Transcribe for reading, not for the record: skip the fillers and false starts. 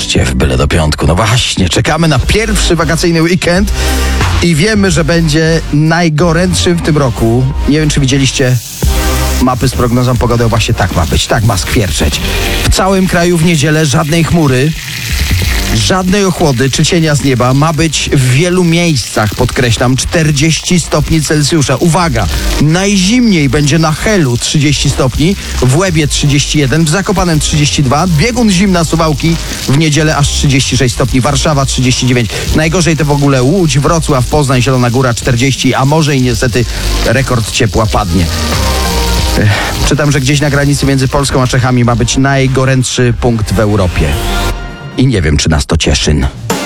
Nareszcie, w byle do piątku. No właśnie, czekamy na pierwszy wakacyjny weekend i wiemy, że będzie najgorętszym w tym roku. Nie wiem, czy widzieliście mapy z prognozą pogody. Właśnie tak ma być, tak ma skwierczeć. W całym kraju w niedzielę żadnej chmury, żadnej ochłody czy cienia z nieba. Ma być w wielu miejscach, podkreślam, 40 stopni Celsjusza. Uwaga, najzimniej będzie na Helu 30 stopni, w Łebie 31, w Zakopanem 32, biegun zimna Suwałki w niedzielę aż 36 stopni, Warszawa 39. Najgorzej to w ogóle Łódź, Wrocław, Poznań, Zielona Góra 40, a może i niestety rekord ciepła padnie. Czytam, że gdzieś na granicy między Polską a Czechami ma być najgorętszy punkt w Europie. I nie wiem, czy nas to cieszy.